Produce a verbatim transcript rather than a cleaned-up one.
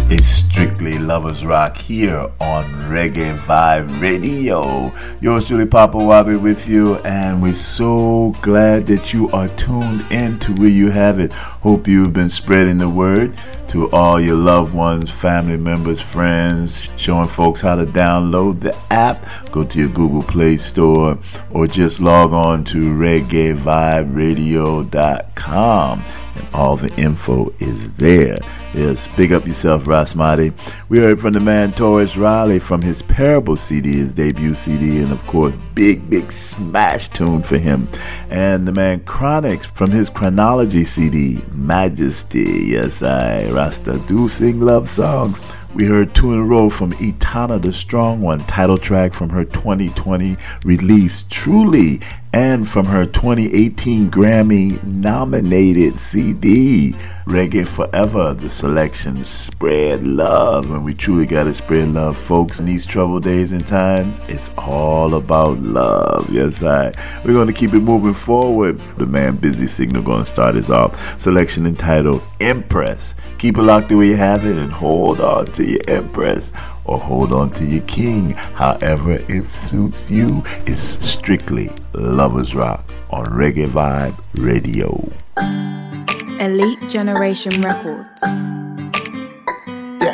It's strictly Lovers Rock here on Reggae Vibe Radio. Yours truly, Papa Wabi, with you, and we're so glad that you are tuned in to where you have it. Hope you've been spreading the word to all your loved ones, family members, friends, showing folks how to download the app. Go to your Google Play Store or just log on to reggae vibe radio dot com. And all the info is there. Yes, big up yourself, Rasmati. We heard from the man Taurus Riley from his Parable C D, his debut C D, and of course, big, big smash tune for him. And the man Chronix from his Chronology C D, Majesty. Yes, I, Rasta do sing love songs. We heard two in a row from Etana the Strong One, title track from her twenty twenty release, Truly, and from her twenty eighteen Grammy nominated C D, Reggae Forever, the selection, Spread Love. And we truly gotta spread love, folks. In these troubled days and times, it's all about love. Yes, I. We're gonna keep it moving forward. The man Busy Signal gonna start us off. Selection entitled Empress. Keep it locked the way you have it and hold on to your Empress or hold on to your King. However it suits you. It's strictly Lovers Rock on Reggae Vibe Radio. Elite Generation Records.